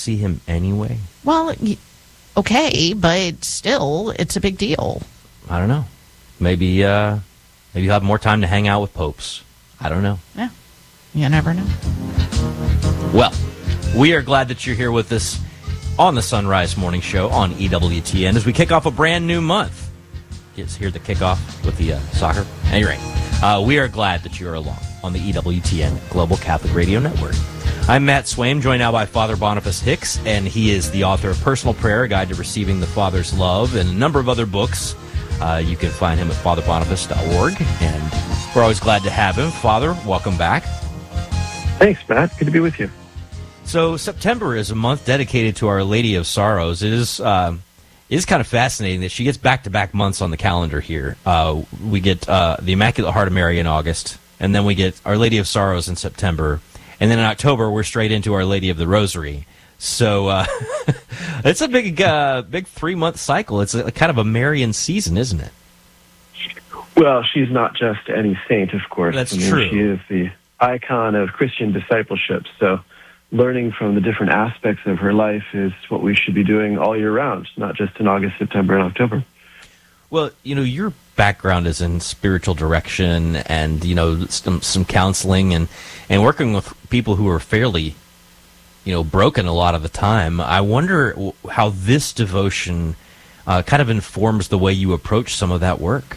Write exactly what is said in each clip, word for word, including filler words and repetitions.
see him anyway? Well, okay, but still, it's a big deal. I don't know. Maybe, uh, maybe you'll have more time to hang out with popes. I don't know. Yeah, you never know. Well, we are glad that you're here with us on the Sunrise Morning Show on E W T N as we kick off a brand new month. It's here to kick off with the uh, soccer. Anyway, uh, we are glad that you're along on the E W T N Global Catholic Radio Network. I'm Matt Swaim, joined now by Father Boniface Hicks, and he is the author of Personal Prayer, A Guide to Receiving the Father's Love, and a number of other books. Uh, you can find him at father boniface dot org, and we're always glad to have him. Father, welcome back. Thanks, Matt. Good to be with you. So September is a month dedicated to Our Lady of Sorrows. It is... Uh, It is kind of fascinating that she gets back-to-back months on the calendar here. Uh, we get uh, the Immaculate Heart of Mary in August, and then we get Our Lady of Sorrows in September, and then in October we're straight into Our Lady of the Rosary. So uh, it's a big, uh, big three-month cycle. It's a, kind of a Marian season, isn't it? Well, she's not just any saint, of course. That's I mean, true. She is the icon of Christian discipleship. So learning from the different aspects of her life is what we should be doing all year round, not just in August, September, and October. Well, you know, your background is in spiritual direction and, you know, some, some counseling and, and working with people who are fairly, you know, broken a lot of the time. I wonder how this devotion uh, kind of informs the way you approach some of that work.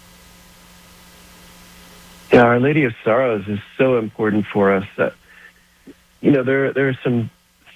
Yeah, Our Lady of Sorrows is so important for us that, you know, there there are some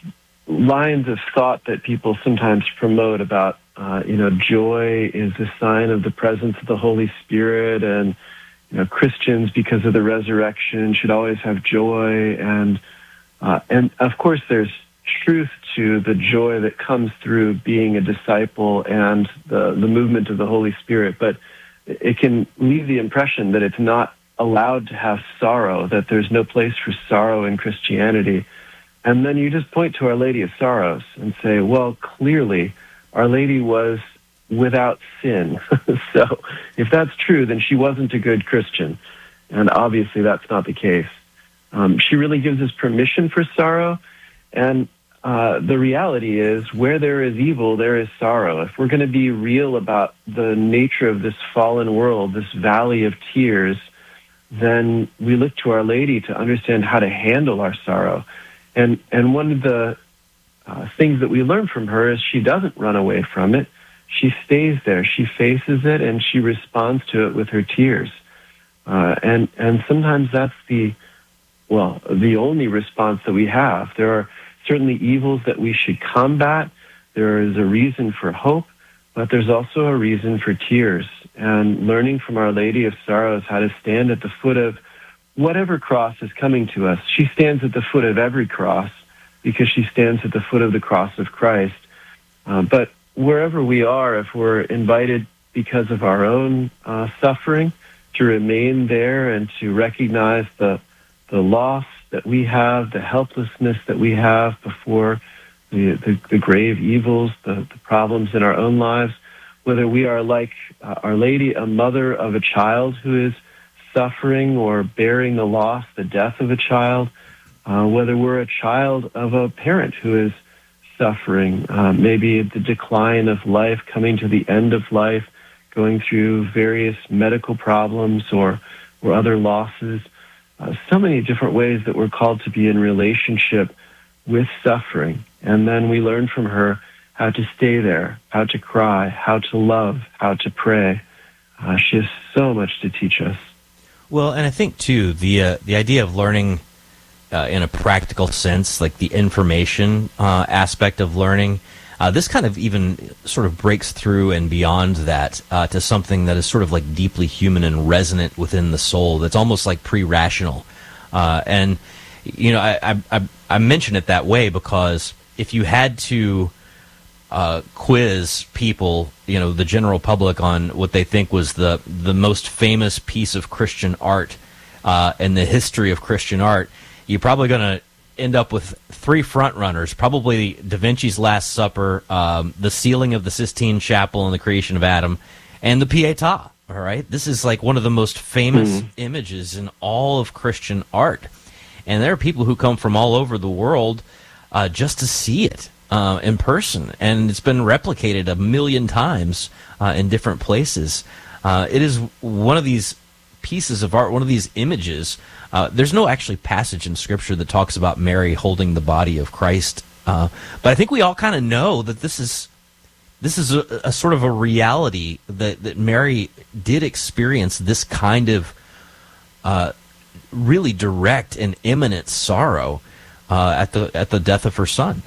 lines of thought that people sometimes promote about, uh, you know, joy is a sign of the presence of the Holy Spirit, and, you know, Christians, because of the resurrection, should always have joy. And, uh, and of course, there's truth to the joy that comes through being a disciple and the, the movement of the Holy Spirit. But it can leave the impression that it's not allowed to have sorrow, that there's no place for sorrow in Christianity. And then you just point to Our Lady of Sorrows and say, well, clearly Our Lady was without sin. So if that's true, then she wasn't a good Christian. And obviously that's not the case. Um, she really gives us permission for sorrow. And uh, the reality is, where there is evil, there is sorrow. If we're going to be real about the nature of this fallen world, this valley of tears, then we look to Our Lady to understand how to handle our sorrow. And and one of the uh, things that we learn from her is she doesn't run away from it. She stays there. She faces it, and she responds to it with her tears. Uh, and and sometimes that's the, well, the only response that we have. There are certainly evils that we should combat. There is a reason for hope, but there's also a reason for tears. And learning from Our Lady of Sorrows how to stand at the foot of whatever cross is coming to us. She stands at the foot of every cross because she stands at the foot of the cross of Christ. Uh, but wherever we are, if we're invited because of our own uh, suffering to remain there and to recognize the the loss that we have, the helplessness that we have before the, the, the grave evils, the, the problems in our own lives, whether we are like uh, Our Lady, a mother of a child who is suffering or bearing the loss, the death of a child, uh, whether we're a child of a parent who is suffering, uh, maybe the decline of life, coming to the end of life, going through various medical problems or, or other losses. Uh, so many different ways that we're called to be in relationship with suffering. And then we learn from her how to stay there, how to cry, how to love, how to pray. Uh, she has so much to teach us. Well, and I think, too, the uh, the idea of learning uh, in a practical sense, like the information uh, aspect of learning, uh, this kind of even sort of breaks through and beyond that uh, to something that is sort of like deeply human and resonant within the soul. That's almost like pre-rational. Uh, and, you know, I, I, I, I mention it that way because if you had to Uh, quiz people, you know, the general public on what they think was the the most famous piece of Christian art uh, in the history of Christian art, you're probably going to end up with three front runners, probably Da Vinci's Last Supper, um, the ceiling of the Sistine Chapel and the creation of Adam, and the Pietà. All right, this is like one of the most famous mm. images in all of Christian art, and there are people who come from all over the world uh, just to see it uh, in person, and it's been replicated a million times uh, in different places. Uh, it is one of these pieces of art, one of these images. Uh, there's no actually passage in Scripture that talks about Mary holding the body of Christ, uh, but I think we all kind of know that this is this is a, a sort of a reality that, that Mary did experience this kind of uh, really direct and imminent sorrow uh, at the at the death of her son.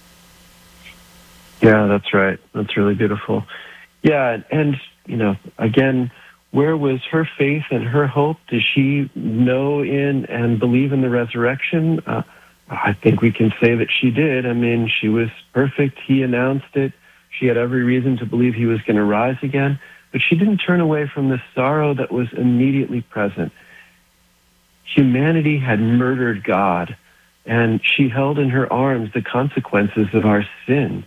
Yeah, that's right. That's really beautiful. Yeah, and, you know, again, where was her faith and her hope? Does she know in and believe in the resurrection? Uh, I think we can say that she did. I mean, she was perfect. He announced it. She had every reason to believe he was going to rise again. But she didn't turn away from the sorrow that was immediately present. Humanity had murdered God, and she held in her arms the consequences of our sin.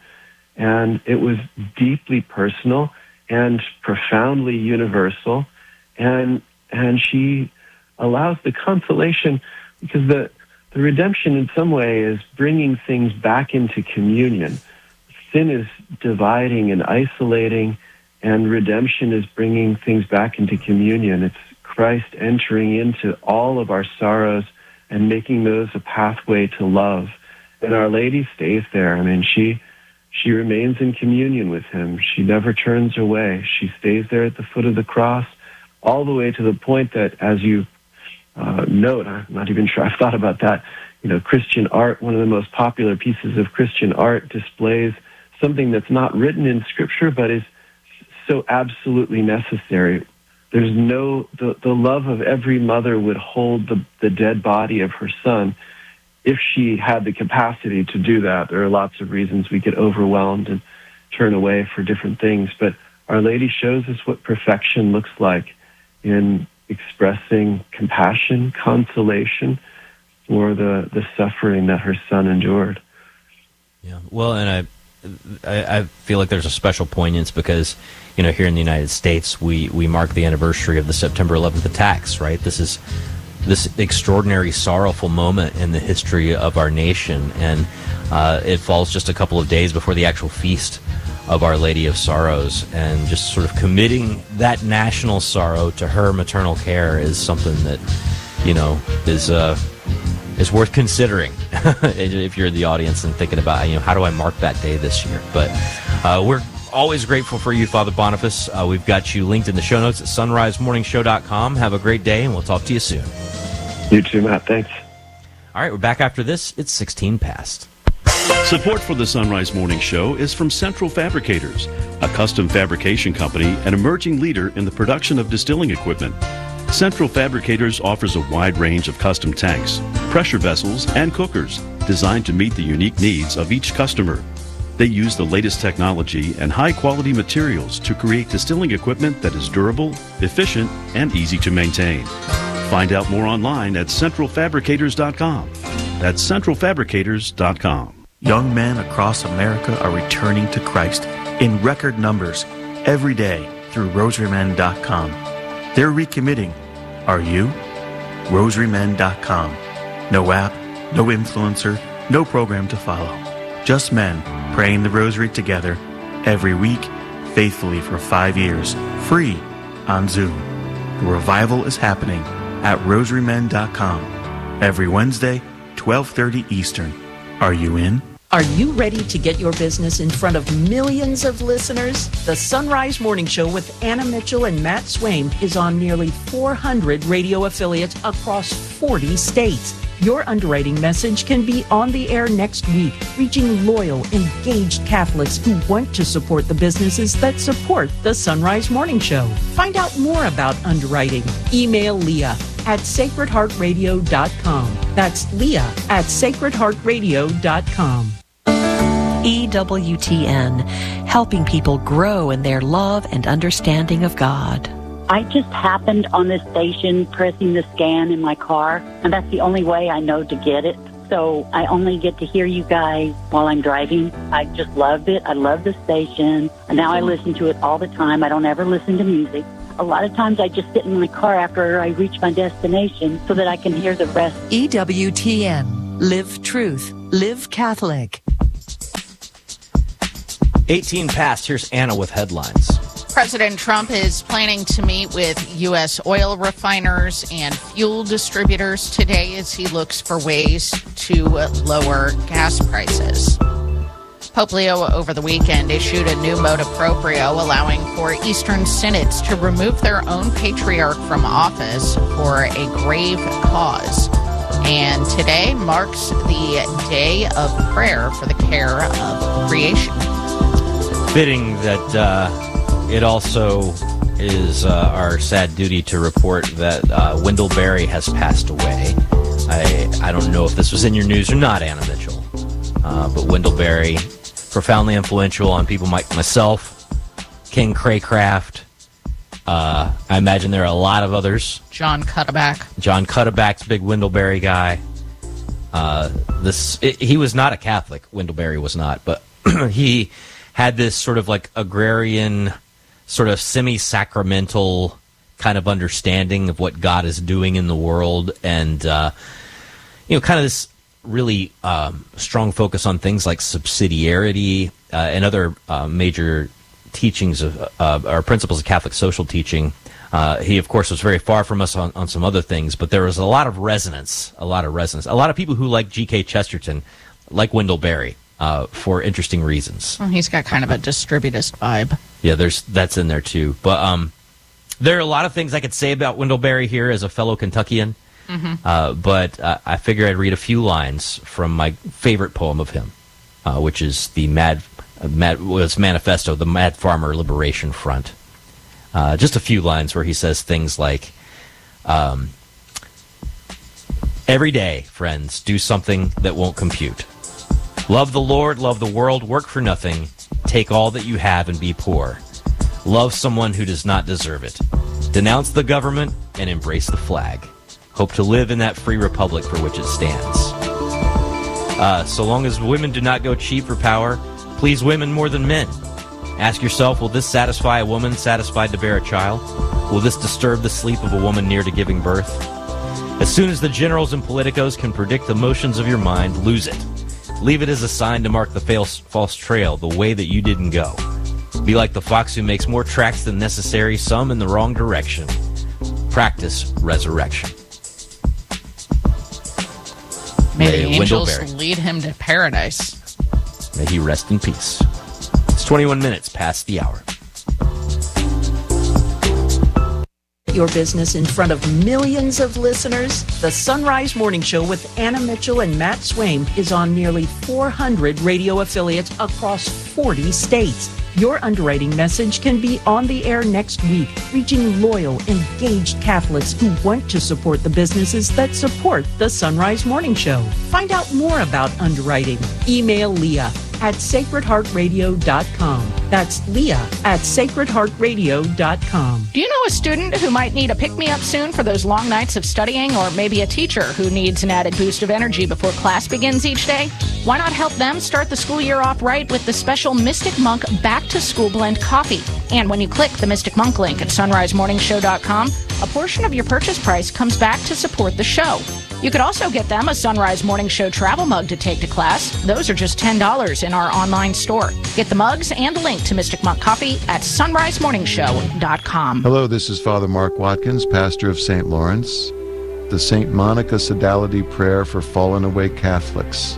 And it was deeply personal and profoundly universal. And and she allows the consolation, because the, the redemption in some way is bringing things back into communion. Sin is dividing and isolating, and redemption is bringing things back into communion. It's Christ entering into all of our sorrows and making those a pathway to love. And Our Lady stays there. I mean, she she remains in communion with him. She never turns away. She stays there at the foot of the cross, all the way to the point that, as you uh, note, I'm not even sure I've thought about that, you know, Christian art, one of the most popular pieces of Christian art, displays something that's not written in Scripture, but is so absolutely necessary. There's no, the, the love of every mother would hold the, the dead body of her son if she had the capacity to do that. There are lots of reasons we get overwhelmed and turn away for different things, but Our Lady shows us what perfection looks like in expressing compassion, consolation for the, the suffering that her son endured. Yeah, well, and I I, I feel like there's a special poignance because, you know, here in the United States, we, we mark the anniversary of the September eleventh attacks, right? This is this extraordinary, sorrowful moment in the history of our nation, and uh, it falls just a couple of days before the actual feast of Our Lady of Sorrows, and just sort of committing that national sorrow to her maternal care is something that, you know, is uh, is worth considering if you're in the audience and thinking about, you know, how do I mark that day this year? But uh, we're always grateful for you, Father Boniface. Uh, we've got you linked in the show notes at sunrise morning show dot com. Have a great day, and we'll talk to you soon. You too, Matt. Thanks. All right, we're back after this. It's sixteen past. Support for the Sunrise Morning Show is from Central Fabricators, a custom fabrication company and emerging leader in the production of distilling equipment. Central Fabricators offers a wide range of custom tanks, pressure vessels, and cookers designed to meet the unique needs of each customer. They use the latest technology and high-quality materials to create distilling equipment that is durable, efficient, and easy to maintain. Find out more online at central fabricators dot com. That's central fabricators dot com. Young men across America are returning to Christ in record numbers every day through rosary men dot com. They're recommitting. Are you? rosary men dot com. No app, no influencer, no program to follow. Just men praying the rosary together every week, faithfully for five years, free on Zoom. The revival is happening at rosary men dot com every Wednesday, twelve thirty Eastern. Are you in? Are you ready to get your business in front of millions of listeners? The Sunrise Morning Show with Anna Mitchell and Matt Swaim is on nearly four hundred radio affiliates across forty states. Your underwriting message can be on the air next week, reaching loyal, engaged Catholics who want to support the businesses that support the Sunrise Morning Show. Find out more about underwriting. Email Leah at sacred heart radio dot com. That's Leah at sacred heart radio dot com. E W T N, helping people grow in their love and understanding of God. I just happened on this station pressing the scan in my car, and that's the only way I know to get it. So I only get to hear you guys while I'm driving. I just love it. I love the station. And now I listen to it all the time. I don't ever listen to music. A lot of times I just sit in my car after I reach my destination so that I can hear the rest. E W T N, Live truth. Live Catholic. eighteen past. Here's Anna with headlines. President Trump is planning to meet with U S oil refiners and fuel distributors today as he looks for ways to lower gas prices. Pope Leo over the weekend issued a new motu proprio allowing for Eastern synods to remove their own patriarch from office for a grave cause. And today marks the day of prayer for the care of creation. Fitting that uh, it also is uh, our sad duty to report that uh, Wendell Berry has passed away. I, I don't know if this was in your news or not, Anna Mitchell, uh, but Wendell Berry, profoundly influential on people like myself, King Craycraft. Uh, I imagine there are a lot of others. John Cutterback. John Cutterback's a big Wendell Berry guy. Uh, this it, he was not a Catholic. Wendell Berry was not, but he had this sort of like agrarian, sort of semi-sacramental kind of understanding of what God is doing in the world, and uh, you know, kind of this really um, strong focus on things like subsidiarity uh, and other uh, major teachings of uh, or principles of Catholic social teaching. Uh, he, of course, was very far from us on, on some other things, but there was a lot of resonance, a lot of resonance. A lot of people who like G K Chesterton, like Wendell Berry, uh, for interesting reasons. Well, he's got kind of a distributist vibe. Yeah, there's that's in there too. But um, there are a lot of things I could say about Wendell Berry here as a fellow Kentuckian. Mm-hmm. Uh, but uh, I figure I'd read a few lines from my favorite poem of him, uh, which is the Mad, uh, Mad was manifesto, the Mad Farmer Liberation Front. Uh, just a few lines where he says things like, um, "Every day, friends, do something that won't compute. Love the Lord, love the world, work for nothing. Take all that you have and be poor. Love someone who does not deserve it. Denounce the government and embrace the flag. Hope to live in that free republic for which it stands. Uh, so long as women do not go cheap for power, please women more than men. Ask yourself, will this satisfy a woman satisfied to bear a child? Will this disturb the sleep of a woman near to giving birth? As soon as the generals and politicos can predict the motions of your mind, lose it. Leave it as a sign to mark the false, false trail, the way that you didn't go. Be like the fox who makes more tracks than necessary, some in the wrong direction. Practice resurrection." May the May Wendell angels Berry. lead him to paradise. May he rest in peace. It's twenty-one minutes past the hour. Your business in front of millions of listeners. The Sunrise Morning Show with Anna Mitchell and Matt Swaim is on nearly four hundred radio affiliates across forty states. Your underwriting message can be on the air next week, reaching loyal, engaged Catholics who want to support the businesses that support the Sunrise Morning Show. Find out more about underwriting. Email Leah at sacred heart radio dot com. That's Leah at sacred heart radio dot com. Do you know a student who might need a pick-me-up soon for those long nights of studying, or maybe a teacher who needs an added boost of energy before class begins each day? Why not help them start the school year off right with the special Mystic Monk Back to School Blend Coffee? And when you click the Mystic Monk link at sunrise morning show dot com, a portion of your purchase price comes back to support the show. You could also get them a Sunrise Morning Show travel mug to take to class. Those are just ten dollars in our online store. Get the mugs and the link to Mystic Monk Coffee at sunrise morning show dot com. Hello, this is Father Mark Watkins, pastor of Saint Lawrence. The Saint Monica Sodality Prayer for Fallen Away Catholics.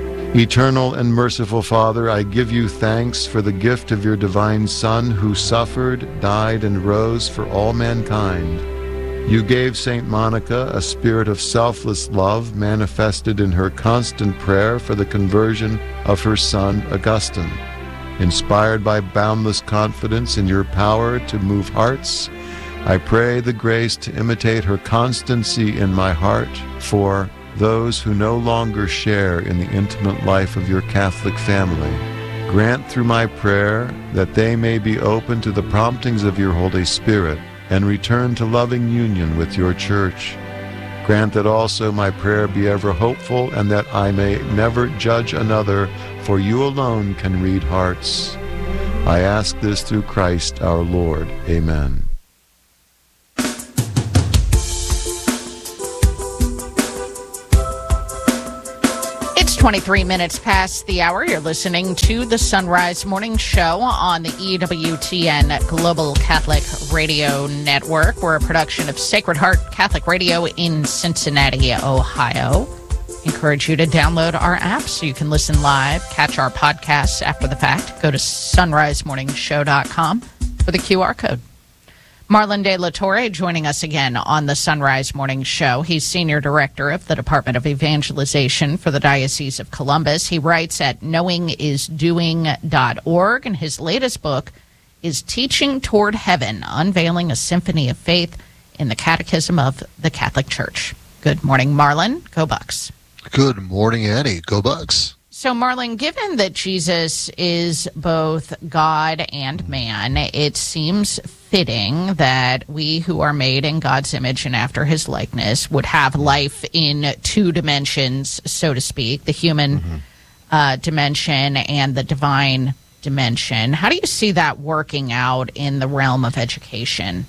Eternal and merciful Father, I give you thanks for the gift of your divine Son who suffered, died, and rose for all mankind. You gave Saint Monica a spirit of selfless love manifested in her constant prayer for the conversion of her son Augustine. Inspired by boundless confidence in your power to move hearts, I pray the grace to imitate her constancy in my heart for those who no longer share in the intimate life of your Catholic family. Grant through my prayer that they may be open to the promptings of your Holy Spirit and return to loving union with your Church. Grant that also my prayer be ever hopeful and that I may never judge another, for you alone can read hearts. I ask this through Christ our Lord. Amen. twenty-three minutes past the hour. You're listening to the Sunrise Morning Show on the E W T N Global Catholic Radio Network. We're a production of Sacred Heart Catholic Radio in Cincinnati, Ohio. Encourage you to download our app so you can listen live, catch our podcasts after the fact. Go to sunrise morning show dot com for the Q R code. Marlon De La Torre joining us again on the Sunrise Morning Show. He's Senior Director of the Department of Evangelization for the Diocese of Columbus. He writes at knowing is doing dot org, and his latest book is Teaching Toward Heaven, Unveiling a Symphony of Faith in the Catechism of the Catholic Church. Good morning, Marlon. Go Bucks. Good morning, Annie. Go Bucks. So, Marlon, given that Jesus is both God and man, it seems fitting that we who are made in God's image and after his likeness would have life in two dimensions, so to speak, the human mm-hmm. uh, dimension and the divine dimension. How do you see that working out in the realm of education?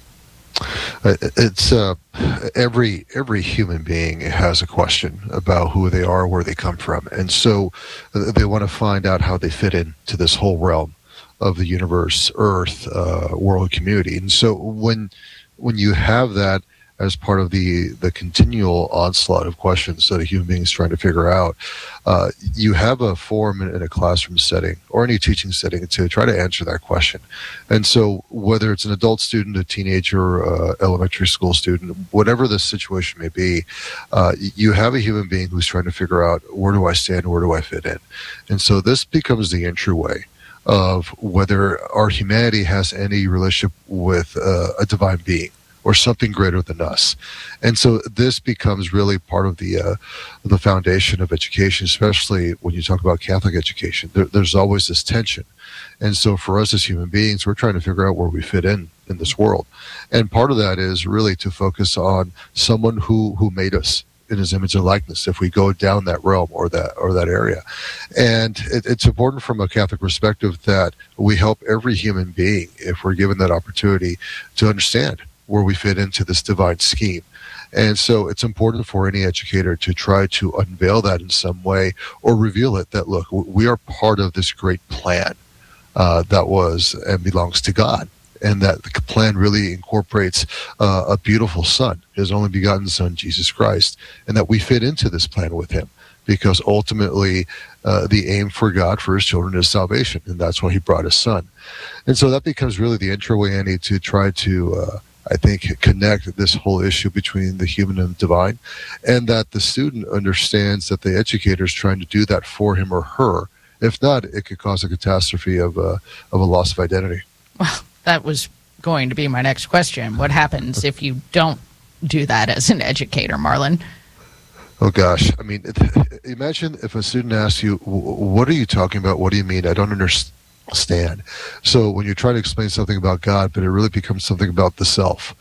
Uh, it's uh, every every human being has a question about who they are, where they come from, and so uh, they want to find out how they fit into this whole realm of the universe, Earth, uh, world community. And so when when you have that as part of the the continual onslaught of questions that a human being is trying to figure out, uh, you have a forum in, in a classroom setting or any teaching setting to try to answer that question. And so whether it's an adult student, a teenager, uh, elementary school student, whatever the situation may be, uh, you have a human being who's trying to figure out, where do I stand, where do I fit in? And so this becomes the entryway of whether our humanity has any relationship with uh, a divine being or something greater than us. And so this becomes really part of the uh, the foundation of education, especially when you talk about Catholic education. There, there's always this tension. And so for us as human beings, we're trying to figure out where we fit in in this world. And part of that is really to focus on someone who, who made us in his image and likeness, if we go down that realm or that or that area. And it, it's important from a Catholic perspective that we help every human being, if we're given that opportunity, to understand where we fit into this divine scheme. And so it's important for any educator to try to unveil that in some way or reveal it, that, look, we are part of this great plan uh, that was and belongs to God. And that the plan really incorporates uh, a beautiful Son, his only begotten Son, Jesus Christ, and that we fit into this plan with him, because ultimately uh, the aim for God for his children is salvation, and that's why he brought his Son. And so that becomes really the entryway, Annie, to try to, uh, I think, connect this whole issue between the human and the divine, and that the student understands that the educator is trying to do that for him or her. If not, it could cause a catastrophe of, uh, of a loss of identity. Well, that was going to be my next question. What happens if you don't do that as an educator, Marlon? Oh, gosh. I mean, imagine if a student asks you, what are you talking about? What do you mean? I don't understand. So when you try to explain something about God, but it really becomes something about the self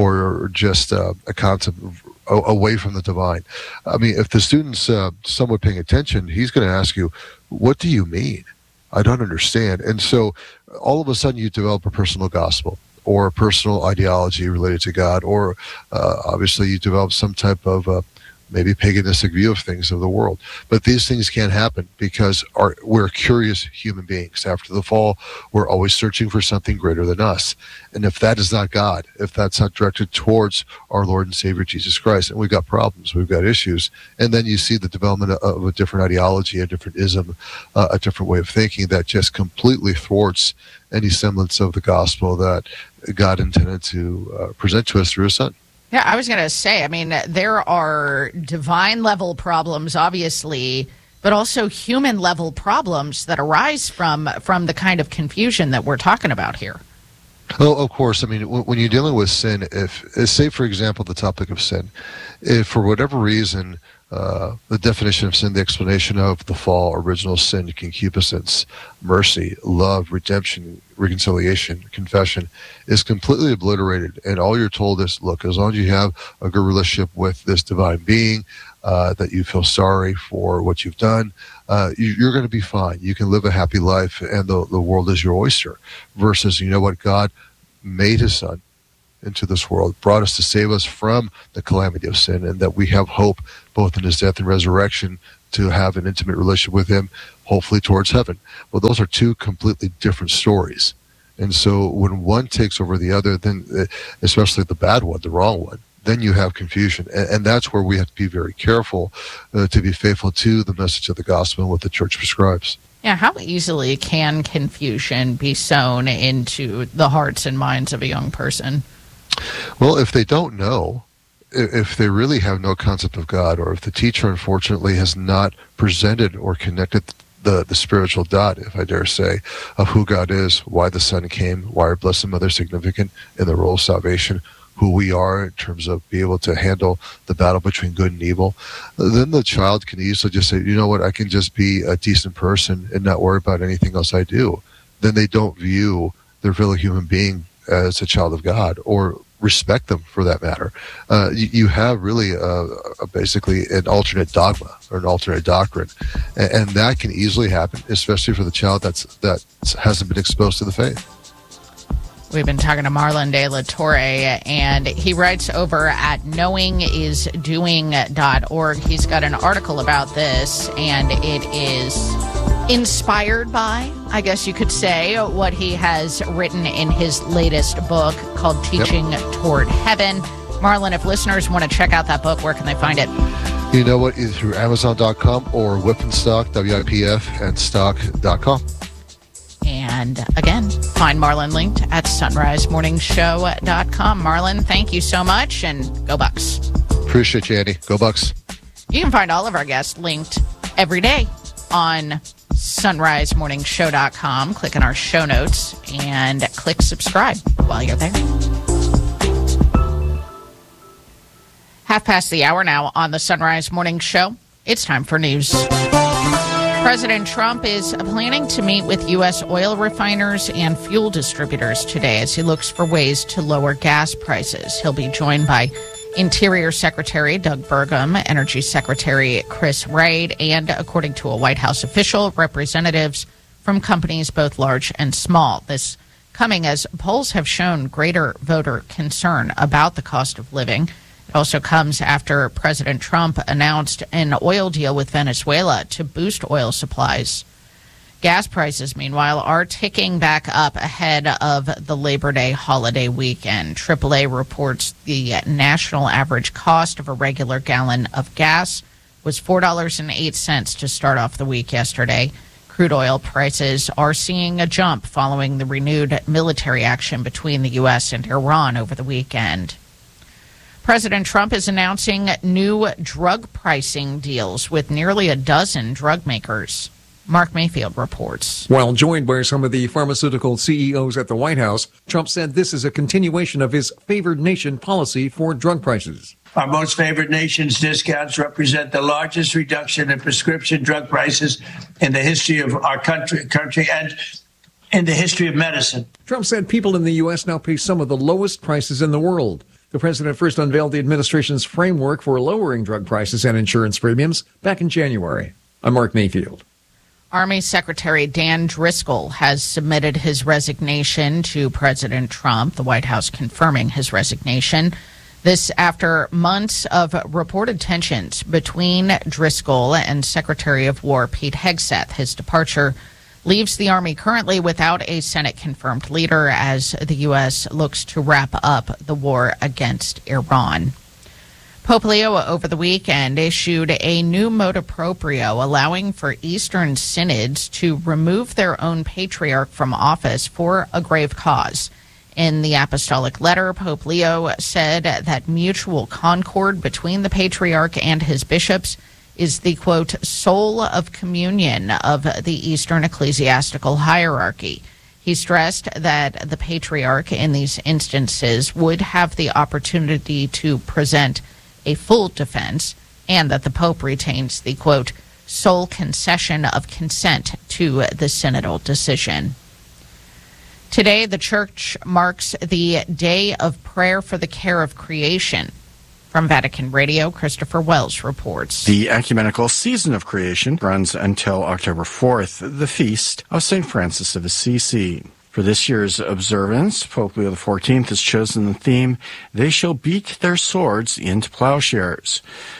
or just uh, a concept away from the divine. I mean, if the student's uh, somewhat paying attention, he's going to ask you, what do you mean? I don't understand. And so all of a sudden you develop a personal gospel or a personal ideology related to God, or uh, obviously you develop some type of uh, maybe paganistic view of things of the world. But these things can't happen because our, we're curious human beings. After the fall, we're always searching for something greater than us. And if that is not God, if that's not directed towards our Lord and Savior Jesus Christ, and we've got problems, we've got issues, and then you see the development of a different ideology, a different ism, uh, a different way of thinking that just completely thwarts any semblance of the gospel that God intended to uh, present to us through his Son. Yeah, I was going to say, I mean, there are divine level problems, obviously, but also human level problems that arise from from the kind of confusion that we're talking about here. Oh, of course. I mean, when you're dealing with sin, if, say, for example, the topic of sin, if for whatever reason, uh, the definition of sin, the explanation of the fall, original sin, concupiscence, mercy, love, redemption, reconciliation, confession is completely obliterated, and all you're told is, look, as long as you have a good relationship with this divine being, uh, that you feel sorry for what you've done, uh, you, you're going to be fine. You can live a happy life, and the, the world is your oyster. Versus, you know what, God made his Son into this world, brought us to save us from the calamity of sin, and that we have hope both in his death and resurrection to have an intimate relationship with him, hopefully towards heaven. Well, those are two completely different stories. And so when one takes over the other, then especially the bad one, the wrong one, then you have confusion. And, and that's where we have to be very careful uh, to be faithful to the message of the gospel and what the church prescribes. Yeah, how easily can confusion be sown into the hearts and minds of a young person? Well, if they don't know, if they really have no concept of God, or if the teacher, unfortunately, has not presented or connected the, the spiritual dot, if I dare say, of who God is, why the Son came, why our Blessed Mother is significant in the role of salvation, who we are in terms of being able to handle the battle between good and evil, then the child can easily just say, you know what, I can just be a decent person and not worry about anything else I do. Then they don't view their fellow human being as a child of God, or respect them for that matter. Uh, you, you have really uh, basically an alternate dogma or an alternate doctrine, and, and that can easily happen, especially for the child that's that hasn't been exposed to the faith. We've been talking to Marlon De La Torre, and he writes over at knowing is doing dot org. He's got an article about this, and it is inspired by, I guess you could say, what he has written in his latest book called Teaching yep. Toward Heaven. Marlon, if listeners want to check out that book, where can they find it? You know what? Either through Amazon dot com or Whip and Stock, W I P F and stock dot com. And again, find Marlon linked at sunrise morning show dot com. Marlon, thank you so much, and go Bucks. Appreciate you, Andy. Go Bucks. You can find all of our guests linked every day on sunrise morning show dot com. Click on our show notes and click subscribe while you're there. Half past the hour now on the Sunrise Morning Show. It's time for news. President Trump is planning to meet with U S oil refiners and fuel distributors today as he looks for ways to lower gas prices. He'll be joined by Interior Secretary Doug Burgum, Energy Secretary Chris Wright, and, according to a White House official, representatives from companies both large and small. This coming as polls have shown greater voter concern about the cost of living. It also comes after President Trump announced an oil deal with Venezuela to boost oil supplies. Gas prices, meanwhile, are ticking back up ahead of the Labor Day holiday weekend. triple A reports the national average cost of a regular gallon of gas was four dollars and eight cents to start off the week yesterday. Crude oil prices are seeing a jump following the renewed military action between the U S and Iran over the weekend. President Trump is announcing new drug pricing deals with nearly a dozen drug makers. Mark Mayfield reports. While joined by some of the pharmaceutical C E Os at the White House, Trump said this is a continuation of his favored nation policy for drug prices. Our most favored nation's discounts represent the largest reduction in prescription drug prices in the history of our country, country and in the history of medicine. Trump said people in the U S now pay some of the lowest prices in the world. The president first unveiled the administration's framework for lowering drug prices and insurance premiums back in January. I'm Mark Mayfield. Army Secretary Dan Driscoll has submitted his resignation to President Trump, the White House confirming his resignation. This after months of reported tensions between Driscoll and Secretary of War Pete Hegseth. His departure leaves the Army currently without a Senate-confirmed leader as the U S looks to wrap up the war against Iran. Pope Leo over the weekend issued a new motu proprio allowing for Eastern synods to remove their own patriarch from office for a grave cause. In the apostolic letter, Pope Leo said that mutual concord between the patriarch and his bishops is the, quote, soul of communion of the Eastern ecclesiastical hierarchy. He stressed that the patriarch in these instances would have the opportunity to present a full defense and that the Pope retains the, quote, sole concession of consent to the synodal decision. Today, the Church marks the Day of Prayer for the Care of Creation. From Vatican Radio, Christopher Wells reports. The ecumenical season of creation runs until October fourth, the feast of Saint Francis of Assisi. For this year's observance, Pope Leo the fourteenth has chosen the theme, They Shall Beat Their Swords into Plowshares.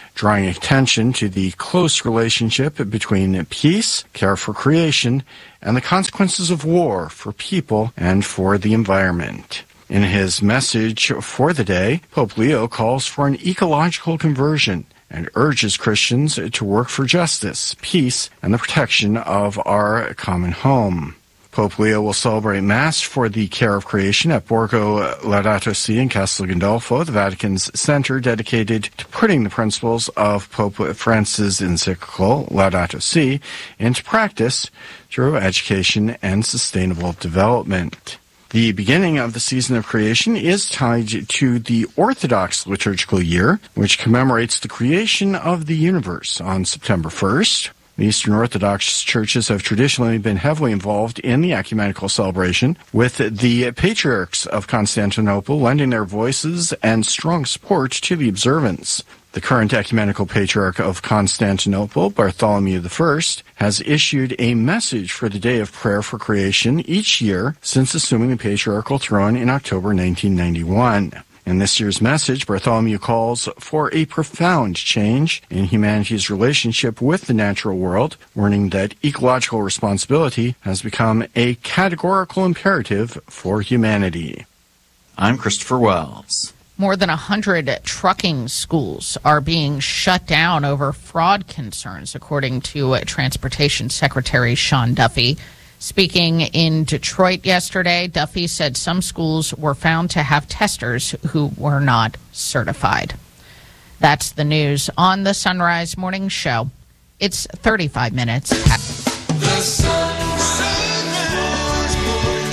drawing attention to the close relationship between peace, care for creation, and the consequences of war for people and for the environment. In his message for the day, Pope Leo calls for an ecological conversion and urges Christians to work for justice, peace, and the protection of our common home. Pope Leo will celebrate Mass for the care of creation at Borgo Laudato Si in Castel Gandolfo, the Vatican's center dedicated to putting the principles of Pope Francis' encyclical Laudato Si into practice through education and sustainable development. The beginning of the season of creation is tied to the Orthodox liturgical year, which commemorates the creation of the universe on September first. The Eastern Orthodox churches have traditionally been heavily involved in the ecumenical celebration, with the patriarchs of Constantinople lending their voices and strong support to the observance. The current ecumenical patriarch of Constantinople, Bartholomew the First, has issued a message for the Day of Prayer for Creation each year since assuming the patriarchal throne in October nineteen ninety-one. In this year's message, Bartholomew calls for a profound change in humanity's relationship with the natural world, warning that ecological responsibility has become a categorical imperative for humanity. I'm Christopher Wells. More than one hundred trucking schools are being shut down over fraud concerns, according to uh, Transportation Secretary Sean Duffy. Speaking in Detroit yesterday, Duffy said some schools were found to have testers who were not certified. That's the news on the Sunrise Morning Show. It's thirty-five minutes past. The Sunrise Morning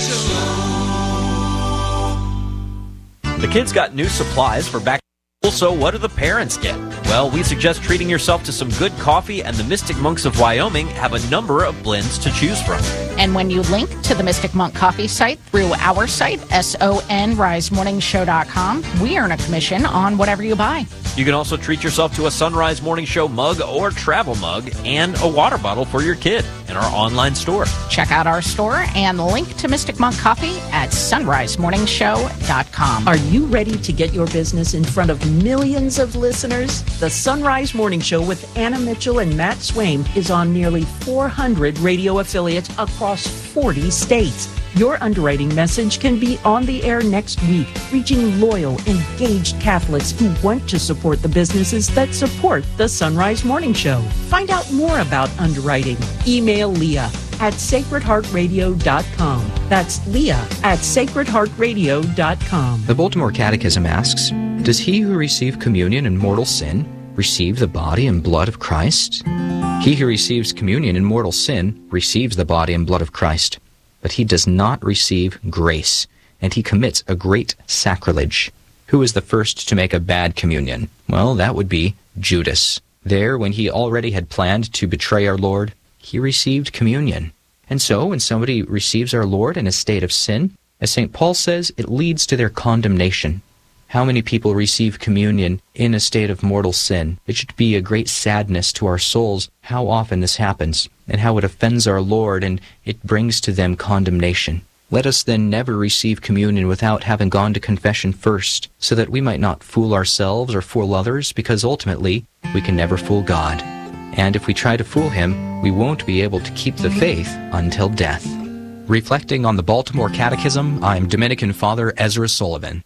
Show. The kids got new supplies for back to school, so what do the parents get? Well, we suggest treating yourself to some good coffee, and the Mystic Monks of Wyoming have a number of blends to choose from. And when you link to the Mystic Monk Coffee site through our site, S O N rise morning show dot com, we earn a commission on whatever you buy. You can also treat yourself to a Sunrise Morning Show mug or travel mug and a water bottle for your kid in our online store. Check out our store and link to Mystic Monk Coffee at sunrise morning show dot com. Are you ready to get your business in front of millions of listeners? The Sunrise Morning Show with Anna Mitchell and Matt Swaim is on nearly four hundred radio affiliates across forty states. Your underwriting message can be on the air next week, reaching loyal, engaged Catholics who want to support the businesses that support the Sunrise Morning Show. Find out more about underwriting. Email Leah at sacred heart radio dot com. That's Leah at sacred heart radio dot com. The Baltimore Catechism asks, does he who receive communion in mortal sin receive the body and blood of Christ? He who receives communion in mortal sin receives the body and blood of Christ, but he does not receive grace, and he commits a great sacrilege. Who is the first to make a bad communion? Well, that would be Judas. There, when he already had planned to betray our Lord, he received communion. And so, when somebody receives our Lord in a state of sin, as Saint Paul says, it leads to their condemnation. How many people receive communion in a state of mortal sin? It should be a great sadness to our souls how often this happens, and how it offends our Lord, and it brings to them condemnation. Let us then never receive communion without having gone to confession first, so that we might not fool ourselves or fool others, because ultimately we can never fool God. And if we try to fool Him, we won't be able to keep the faith until death. Reflecting on the Baltimore Catechism, I'm Dominican Father Ezra Sullivan.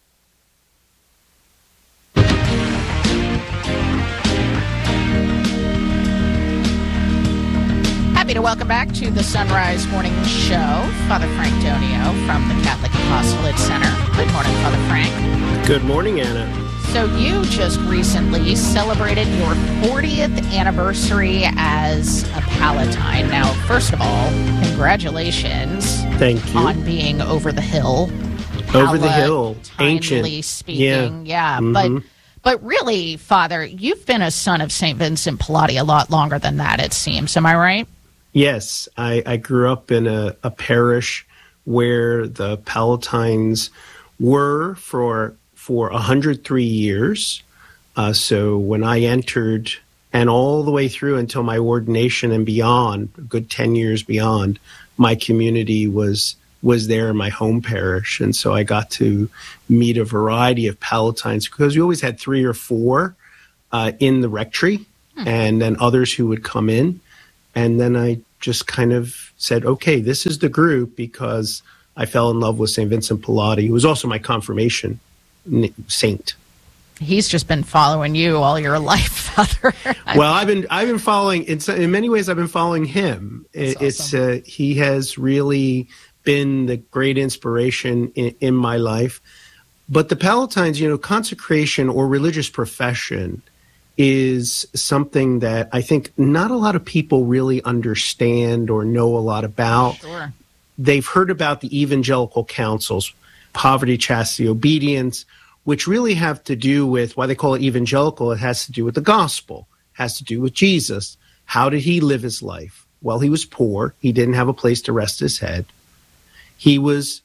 Happy to welcome back to the Sunrise Morning Show, Father Frank Donio from the Catholic Apostolate Center. Good morning, Father Frank. Good morning, Anna. So you just recently celebrated your fortieth anniversary as a Palatine. Now, first of all, congratulations. Thank you. On being over the hill. Over the hill. Ancient. Speaking. Yeah, yeah mm-hmm. but... But really, Father, you've been a son of Saint Vincent Pallotti a lot longer than that, it seems. Am I right? Yes. I, I grew up in a, a parish where the Palatines were for for one hundred three years. Uh, so when I entered, and all the way through until my ordination and beyond, a good ten years beyond, my community was was there in my home parish. And so I got to meet a variety of Palatines because we always had three or four uh, in the rectory, hmm. and then others who would come in. And then I just kind of said, okay, this is the group, because I fell in love with Saint Vincent Pallotti, who was also my confirmation saint. He's just been following you all your life, Father. Well, I've been I've been following. In, in many ways, I've been following him. It, it's uh, he has really been the great inspiration in, in my life. But the Pallottines, you know, consecration or religious profession is something that I think not a lot of people really understand or know a lot about. Sure. They've heard about the evangelical counsels, poverty, chastity, obedience, which really have to do with why they call it evangelical. It has to do with the gospel, has to do with Jesus. How did he live his life? Well, he was poor. He didn't have a place to rest his head. He was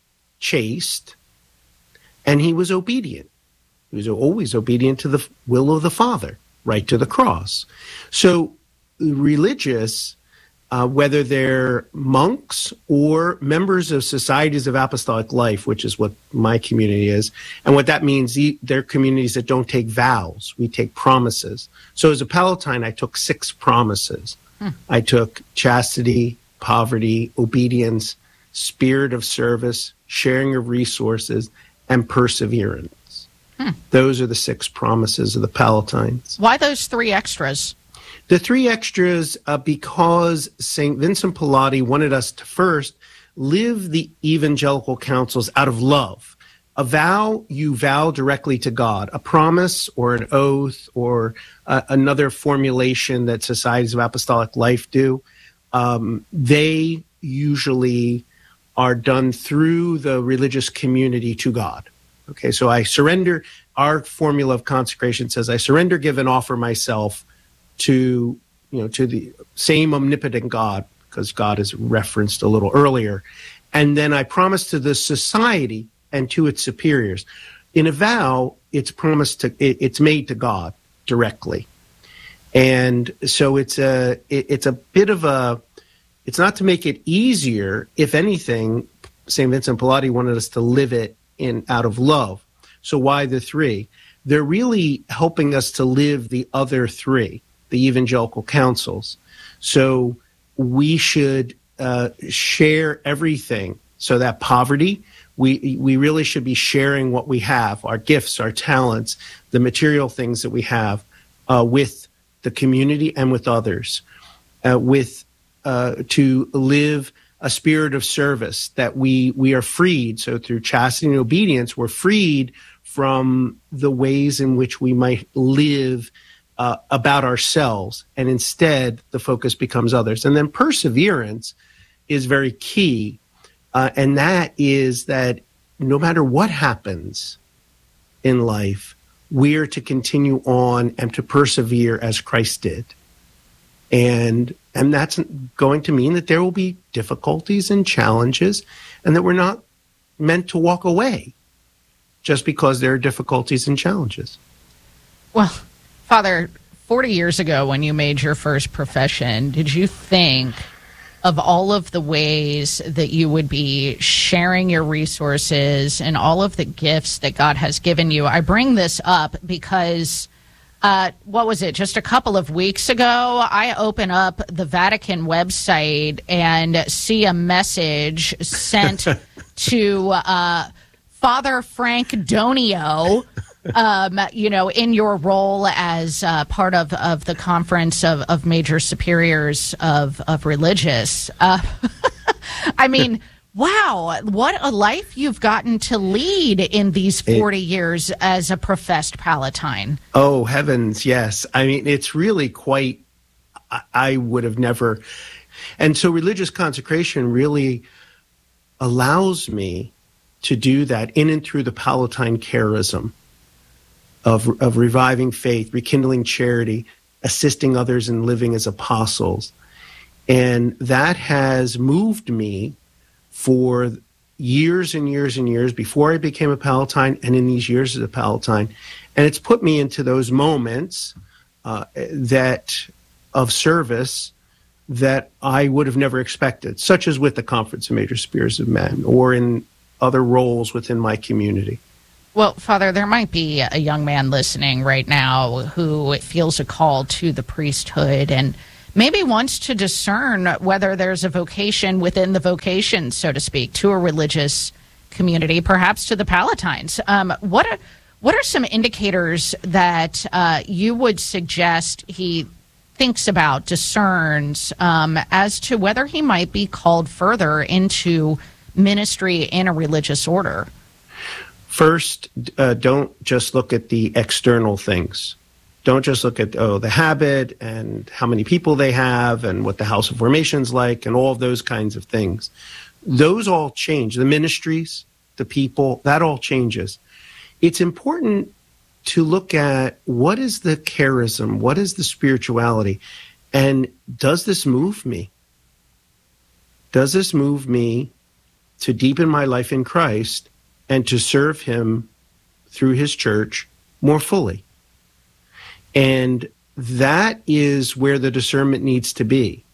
chaste, and he was obedient. He was always obedient to the will of the Father, right to the cross. So religious, uh, whether they're monks or members of societies of apostolic life, which is what my community is, and what that means, they're communities that don't take vows. We take promises. So as a Pallottine, I took six promises. Hmm. I took chastity, poverty, obedience, spirit of service, sharing of resources, and perseverance. Hmm. Those are the six promises of the Pallottines. Why those three extras? The three extras, uh, because Saint Vincent Pallotti wanted us to first live the evangelical counsels out of love. A vow, you vow directly to God. A promise or an oath or uh, another formulation that societies of apostolic life do, um, they usually are done through the religious community to God. Okay, so I surrender. Our formula of consecration says, I surrender, give, and offer myself to, you know, to the same omnipotent God, because God is referenced a little earlier. And then I promise to the society and to its superiors. In a vow, it's promised to, it, it's made to God directly. And so it's a, it, it's a bit of a, it's not to make it easier. If anything, Saint Vincent Pallotti wanted us to live it in out of love. So why the three? They're really helping us to live the other three, the evangelical counsels. So we should uh, share everything. So that poverty, we we really should be sharing what we have, our gifts, our talents, the material things that we have uh, with the community and with others, uh, with uh, to live a spirit of service, that we we are freed. So through chastity and obedience, we're freed from the ways in which we might live uh, about ourselves, and instead the focus becomes others. And then perseverance is very key, uh, and that is that no matter what happens in life, we are to continue on and to persevere as Christ did. And and that's going to mean that there will be difficulties and challenges, and that we're not meant to walk away just because there are difficulties and challenges. Well, Father, forty years ago when you made your first profession, did you think of all of the ways that you would be sharing your resources and all of the gifts that God has given you? I bring this up because Uh, what was it? Just a couple of weeks ago, I open up the Vatican website and see a message sent to uh, Father Frank Donio, um, you know, in your role as uh, part of, of the Conference of, of Major Superiors of, of Religious. Uh, I mean, wow, what a life you've gotten to lead in these forty it, years as a professed Pallottine. Oh, heavens, yes. I mean, it's really quite, I, I would have never. And so religious consecration really allows me to do that in and through the Pallottine charism of, of reviving faith, rekindling charity, assisting others in living as apostles. And that has moved me for years and years and years before I became a Pallottine, and in these years as a Pallottine. And it's put me into those moments uh, that of service that I would have never expected, such as with the Conference of Major Superiors of Men or in other roles within my community. Well, Father, there might be a young man listening right now who feels a call to the priesthood and maybe wants to discern whether there's a vocation within the vocation, so to speak, to a religious community, perhaps to the Palatines. Um, what are, what are some indicators that uh, you would suggest he thinks about, discerns, um, as to whether he might be called further into ministry in a religious order? First, uh, don't just look at the external things. Don't just look at, oh, the habit and how many people they have and what the House of Formation's like and all of those kinds of things. Those all change. The ministries, the people, that all changes. It's important to look at what is the charism, what is the spirituality, and does this move me? Does this move me to deepen my life in Christ and to serve him through his church more fully? And that is where the discernment needs to be.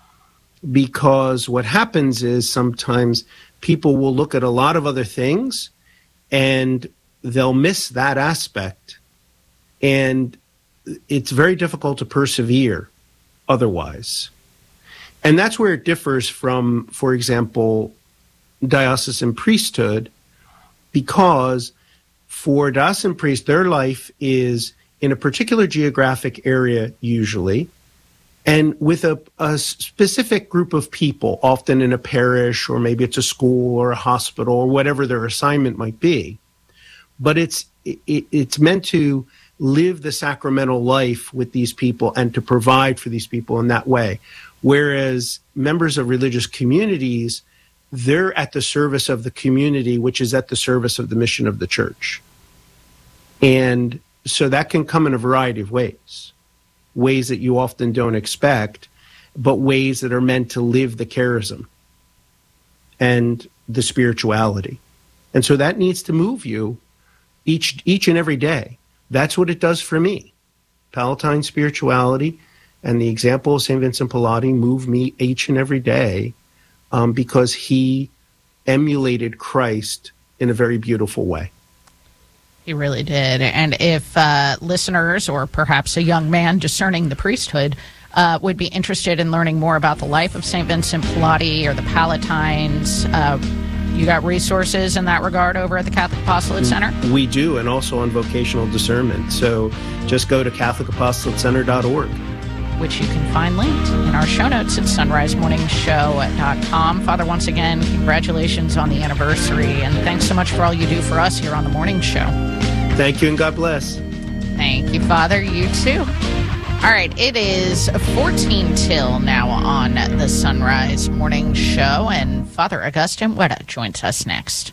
Because what happens is sometimes people will look at a lot of other things and they'll miss that aspect. And it's very difficult to persevere otherwise. And that's where it differs from, for example, diocesan priesthood, because for diocesan priests, their life is in a particular geographic area usually, and with a, a specific group of people, often in a parish, or maybe it's a school or a hospital or whatever their assignment might be. But it's it, it's meant to live the sacramental life with these people and to provide for these people in that way. Whereas members of religious communities, they're at the service of the community, which is at the service of the mission of the church. And so that can come in a variety of ways, ways that you often don't expect, but ways that are meant to live the charism and the spirituality. And so that needs to move you each each and every day. That's what it does for me. Palatine spirituality and the example of Saint Vincent Pallotti move me each and every day um, because he emulated Christ in a very beautiful way. He really did. And if uh, listeners or perhaps a young man discerning the priesthood uh, would be interested in learning more about the life of Saint Vincent Pallotti or the Palatines, uh, you got resources in that regard over at the Catholic Apostolate Center? We do, and also on vocational discernment. So just go to catholic apostolate center dot org. Which you can find linked in our show notes at sunrise morning show dot com. Father, once again, congratulations on the anniversary, and thanks so much for all you do for us here on the morning show. Thank you, and God bless. Thank you, Father. You too. All right, it is fourteen till now on the Sunrise Morning Show, and Father Augustine Weta joins us next.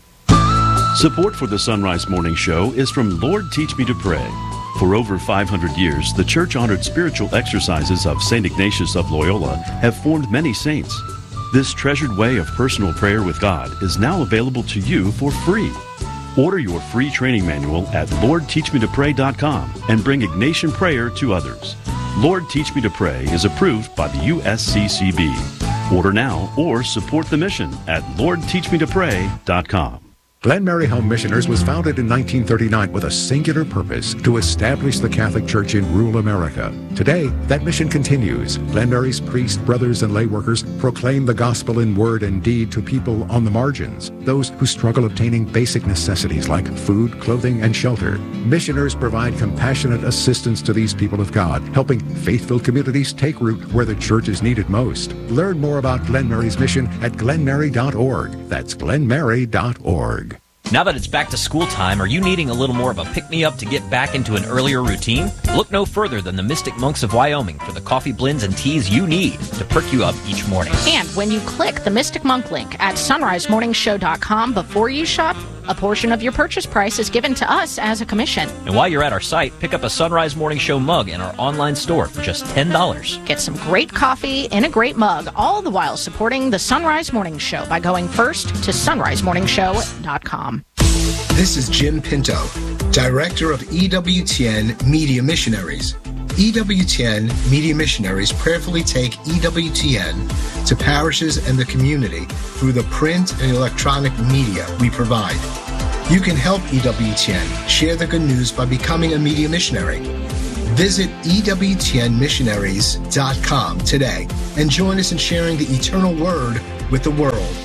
Support for the Sunrise Morning Show is from Lord Teach Me to Pray. For over five hundred years, the church-honored spiritual exercises of Saint Ignatius of Loyola have formed many saints. This treasured way of personal prayer with God is now available to you for free. Order your free training manual at lord teach me to pray dot com and bring Ignatian prayer to others. Lord Teach Me to Pray is approved by the U S C C B. Order now or support the mission at lord teach me to pray dot com. Glen Mary Home Missioners was founded in nineteen thirty-nine with a singular purpose to establish the Catholic Church in rural America. Today, that mission continues. Glen Mary's priests, brothers, and lay workers proclaim the gospel in word and deed to people on the margins, those who struggle obtaining basic necessities like food, clothing, and shelter. Missioners provide compassionate assistance to these people of God, helping faith-filled communities take root where the church is needed most. Learn more about Glen Mary's mission at glen mary dot org. That's glen mary dot org. Now that it's back to school time, are you needing a little more of a pick-me-up to get back into an earlier routine? Look no further than the Mystic Monks of Wyoming for the coffee blends and teas you need to perk you up each morning. And when you click the Mystic Monk link at sunrise morning show dot com before you shop, a portion of your purchase price is given to us as a commission. And while you're at our site, pick up a Sunrise Morning Show mug in our online store for just ten dollars. Get some great coffee in a great mug, all the while supporting the Sunrise Morning Show by going first to sunrise morning show dot com. This is Jim Pinto, Director of E W T N Media Missionaries. E W T N Media Missionaries prayerfully take E W T N to parishes and the community through the print and electronic media we provide. You can help E W T N share the good news by becoming a media missionary. Visit E W T N missionaries dot com today and join us in sharing the eternal word with the world.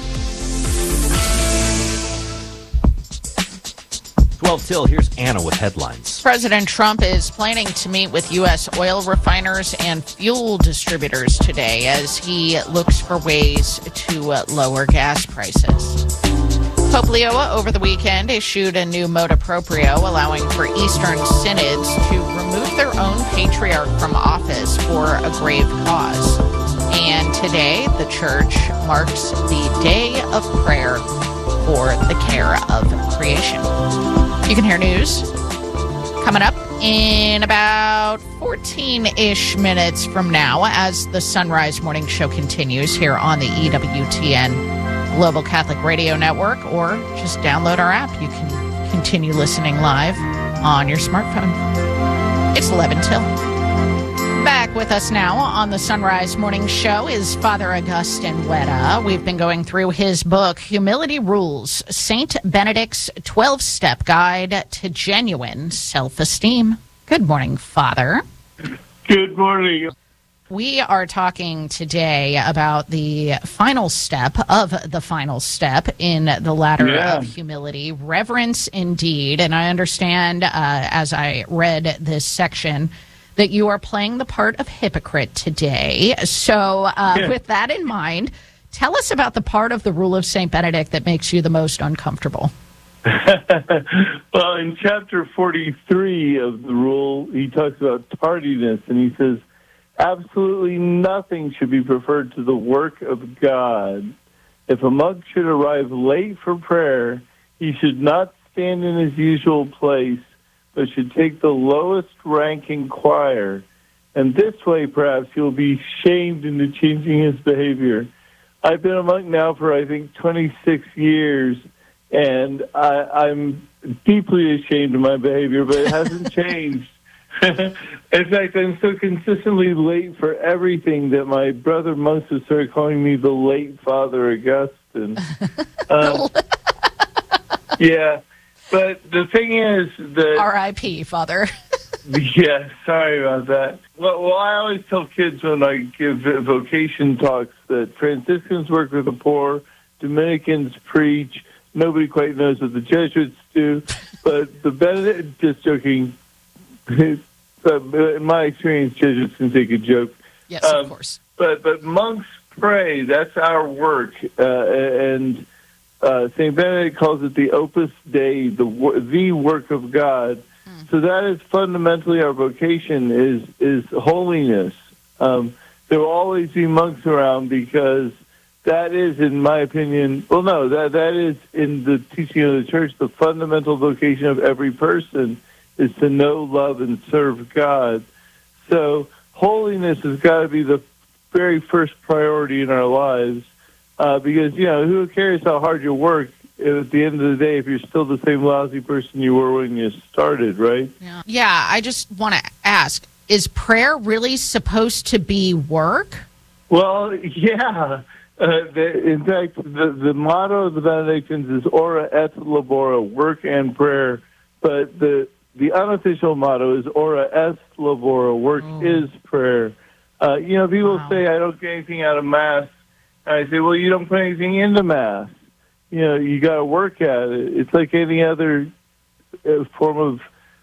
twelve till, here's Anna with headlines. President Trump is planning to meet with U S oil refiners and fuel distributors today as he looks for ways to uh, lower gas prices. Pope Leo over the weekend issued a new motu proprio allowing for Eastern synods to remove their own patriarch from office for a grave cause. And today, the church marks the day of prayer for the care of creation. You can hear news coming up in about fourteen-ish minutes from now as the Sunrise Morning Show continues here on the E W T N Global Catholic Radio Network, or just download our app. You can continue listening live on your smartphone. It's eleven till. Back with us now on the Sunrise Morning Show is Father Augustine Wetta. We've been going through his book, Humility Rules, Saint Benedict's twelve-Step Guide to Genuine Self-Esteem. Good morning, Father. Good morning. We are talking today about the final step of the final step in the ladder yeah. of humility, reverence indeed. And I understand, uh, as I read this section, that you are playing the part of hypocrite today. So uh, yeah. with that in mind, tell us about the part of the rule of Saint Benedict that makes you the most uncomfortable. Well, in chapter forty-three of the rule, he talks about tardiness, and he says, absolutely nothing should be preferred to the work of God. If a monk should arrive late for prayer, he should not stand in his usual place, but should take the lowest ranking choir. And this way, perhaps, he'll be shamed into changing his behavior. I've been a monk now for, I think, twenty-six years, and I, I'm deeply ashamed of my behavior, but it hasn't changed. In fact, I'm so consistently late for everything that my brother monks have started calling me the late Father Augustine. um, yeah, but the thing is that... R I P, Father. Yeah, sorry about that. Well, well, I always tell kids when I give vocation talks that Franciscans work with the poor, Dominicans preach, nobody quite knows what the Jesuits do, but the Benedict, just joking... in my experience, Jesuits can take a joke. Yes, um, of course. But but monks pray. That's our work. Uh, and uh, Saint Benedict calls it the Opus Dei, the the work of God. Mm. So that is fundamentally our vocation, is is holiness. Um, there will always be monks around because that is, in my opinion, well, no, that that is in the teaching of the Church, the fundamental vocation of every person is to know, love, and serve God. So holiness has got to be the very first priority in our lives uh, because, you know, who cares how hard you work at the end of the day if you're still the same lousy person you were when you started, right? Yeah, yeah I just want to ask, is prayer really supposed to be work? Well, yeah. Uh, the, in fact, the, the motto of the Benedictines is ora et labora, work and prayer, but the The unofficial motto is ora est labora, work oh. is prayer. Uh, you know, people wow. say, I don't get anything out of Mass. And I say, well, you don't put anything into Mass. You know, you got to work at it. It's like any other uh, form of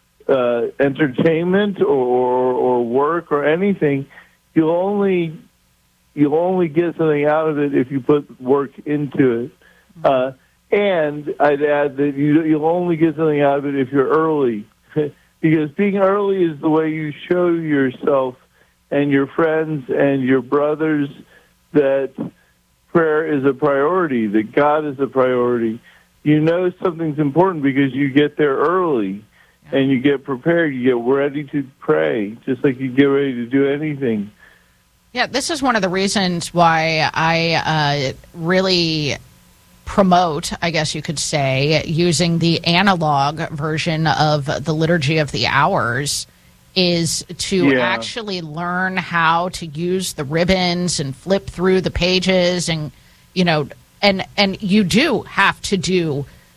uh, entertainment or, or work or anything. You'll only, you'll only get something out of it if you put work into it. Uh, and I'd add that you, you'll only get something out of it if you're early. Because being early is the way you show yourself and your friends and your brothers that prayer is a priority, that God is a priority. You know something's important because you get there early and you get prepared, you get ready to pray, just like you get ready to do anything. Yeah, this is one of the reasons why I uh, really... promote, I guess you could say, using the analog version of the Liturgy of the Hours, is to yeah. actually learn how to use the ribbons and flip through the pages, and you know, and and you do have to do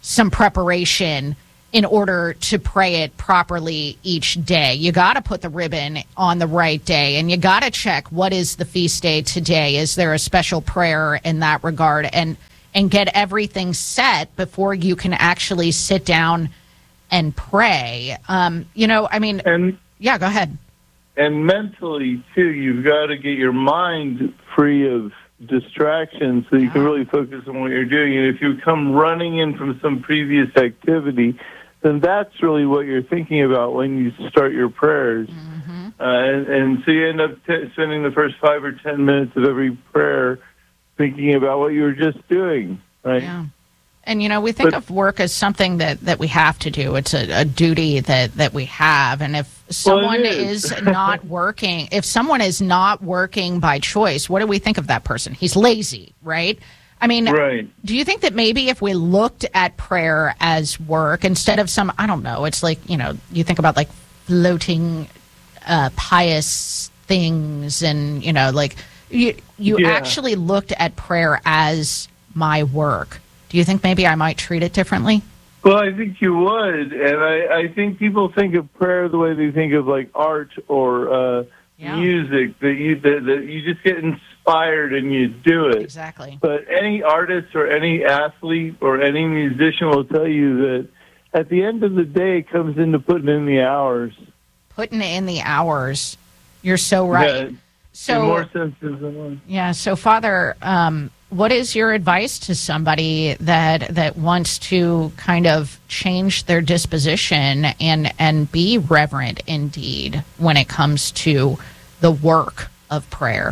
some preparation in order to pray it properly each day. You got to put the ribbon on the right day, and you got to check what is the feast day today. Is there a special prayer in that regard? And and get everything set before you can actually sit down and pray. Um, you know, I mean, and, yeah, go ahead. And mentally, too, you've got to get your mind free of distractions so you yeah. can really focus on what you're doing. And if you come running in from some previous activity, then that's really what you're thinking about when you start your prayers. Mm-hmm. Uh, and, and so you end up t- spending the first five or ten minutes of every prayer thinking about what you were just doing, right? Yeah. And, you know, we think but, of work as something that, that we have to do. It's a, a duty that, that we have. And if someone well, is. is not working, if someone is not working by choice, what do we think of that person? He's lazy, right? I mean, right. do you think that maybe if we looked at prayer as work instead of some, I don't know, it's like, you know, you think about like floating uh, pious things and, you know, like you, you yeah. actually looked at prayer as my work. Do you think maybe I might treat it differently? Well, I think you would. And I, I think people think of prayer the way they think of like art or uh, yeah. music, that you, that, that you just get inspired and you do it. Exactly. But any artist or any athlete or any musician will tell you that at the end of the day, it comes into putting in the hours. Putting in the hours. You're so right. Yeah, so in more senses than one. Yeah. So, Father, um, what is your advice to somebody that that wants to kind of change their disposition and and be reverent indeed when it comes to the work of prayer?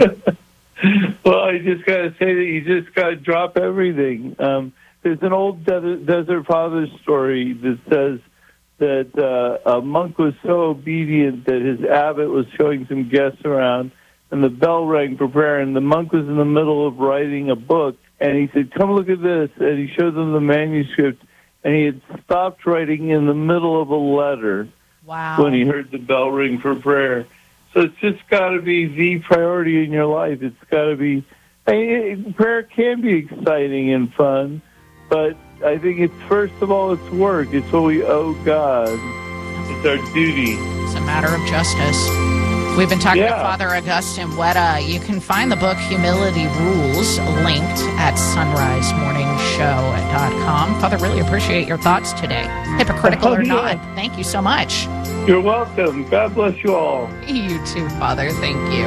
Well, I just got to say that you just got to drop everything. Um, there's an old Desert, Desert Father story that says that uh, a monk was so obedient that his abbot was showing some guests around, and the bell rang for prayer, and the monk was in the middle of writing a book, and he said, "Come look at this," and he showed them the manuscript, and he had stopped writing in the middle of a letter wow. when he heard the bell ring for prayer. So it's just got to be the priority in your life. It's got to be, I mean, prayer can be exciting and fun, but I think it's, first of all, it's work. It's what we owe God. It's our duty. It's a matter of justice. We've been talking yeah. to Father Augustine Wetta. You can find the book Humility Rules linked at sunrise morning show dot com. Father, really appreciate your thoughts today. Hypocritical oh, or yeah. not, thank you so much. You're welcome. God bless you all. You too, Father. Thank you.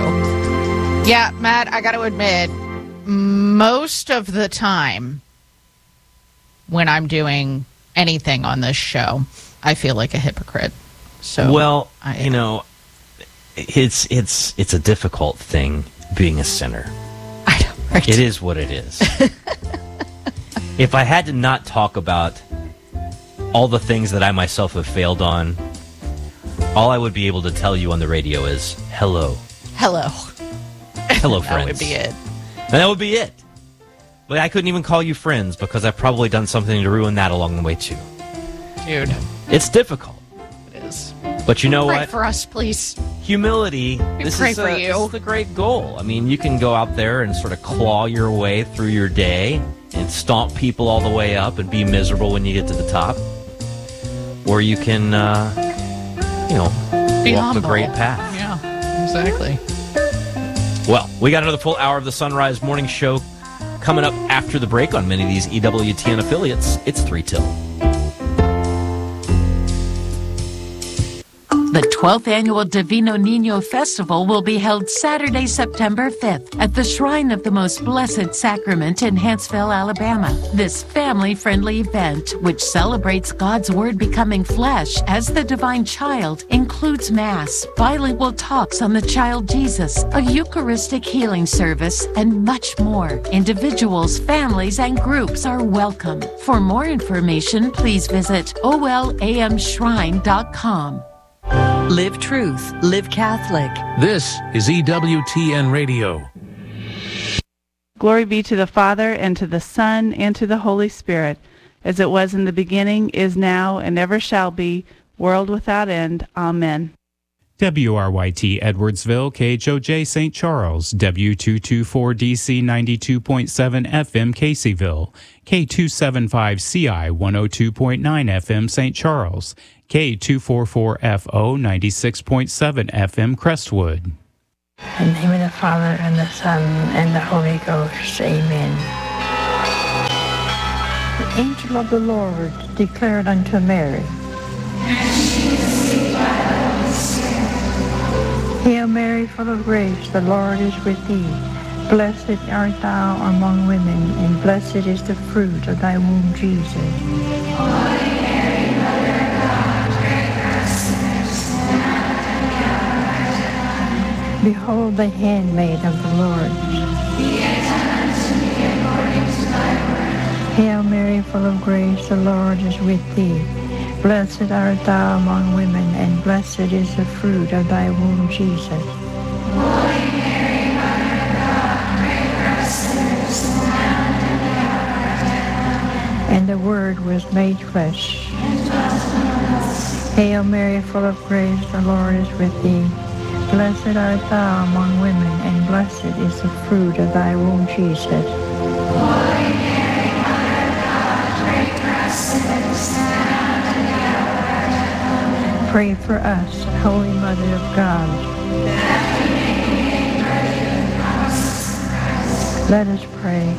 Yeah, Matt, I got to admit, most of the time when I'm doing anything on this show, I feel like a hypocrite. So, well, I, you know, it's it's it's a difficult thing being a sinner. I know, right? It is what it is. If I had to not talk about all the things that I myself have failed on, all I would be able to tell you on the radio is hello. Hello. Hello, friends. That would be it. And that would be it. But I couldn't even call you friends because I've probably done something to ruin that along the way, too. Dude. It's difficult. It is. But you know pray what? for us, please. Humility. We this pray is for a, you. This is the great goal. I mean, you can go out there and sort of claw your way through your day and stomp people all the way up and be miserable when you get to the top. Or you can, uh, you know, be walk humble. the great path. Yeah, exactly. Well, we got another full hour of the Sunrise Morning Show coming up after the break on many of these E W T N affiliates. It's three till. The twelfth Annual Divino Niño Festival will be held Saturday, September fifth at the Shrine of the Most Blessed Sacrament in Huntsville, Alabama. This family-friendly event, which celebrates God's Word becoming flesh as the divine child, includes Mass, bilingual talks on the child Jesus, a Eucharistic healing service, and much more. Individuals, families, and groups are welcome. For more information, please visit O L A M shrine dot com. Live truth, live Catholic. This is E W T N Radio. Glory be to the Father, and to the Son, and to the Holy Spirit, as it was in the beginning, is now, and ever shall be, world without end. Amen. W R Y T Edwardsville, K H O J Saint Charles, W two twenty-four D C ninety-two point seven F M Caseyville, K two seventy-five C I one oh two point nine F M Saint Charles, K two forty-four F O ninety-six point seven F M Crestwood. In the name of the Father, and the Son, and the Holy Ghost. Amen. The angel of the Lord declared unto Mary, Hail Mary, full of grace, the Lord is with thee. Blessed art thou among women, and blessed is the fruit of thy womb, Jesus. Holy Mary, Mother of God, pray for us sinners, now and at the hour of our death. Behold the handmaid of the Lord. Be it done unto me according to thy word. Hail Mary, full of grace, the Lord is with thee. Blessed art thou among women, and blessed is the fruit of thy womb, Jesus. Holy Mary, Mother of God, pray for us sinners, now and at the hour of our death. And the Word was made flesh, and dwelt among us. Hail Mary, full of grace, the Lord is with thee. Blessed art thou among women, and blessed is the fruit of thy womb, Jesus. Holy Mary, Mother of God, pray for us sinners, now. Pray for us, Holy Mother of God. That we may be made worthy of the promises of Christ. Let us pray.